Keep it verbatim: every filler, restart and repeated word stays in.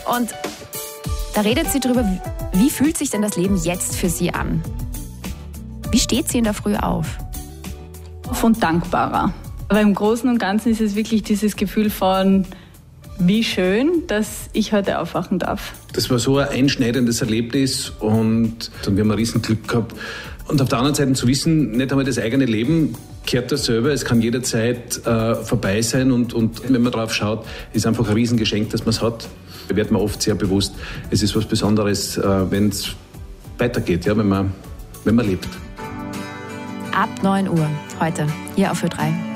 Und da redet sie drüber, wie fühlt sich denn das Leben jetzt für sie an? Wie steht sie in der Früh auf? Von dankbarer. Aber im Großen und Ganzen ist es wirklich dieses Gefühl von, wie schön, dass ich heute aufwachen darf. Das war so ein einschneidendes Erlebnis und dann haben wir ein riesen Glück gehabt. Und auf der anderen Seite zu wissen, nicht einmal das eigene Leben kehrt das selber, es kann jederzeit äh, vorbei sein und, und wenn man drauf schaut, ist einfach ein Riesengeschenk, dass man es hat. Da wird man oft sehr bewusst, es ist was Besonderes, äh, wenn es weitergeht, ja, wenn man, wenn man lebt. Ab neun Uhr heute hier auf Ö drei.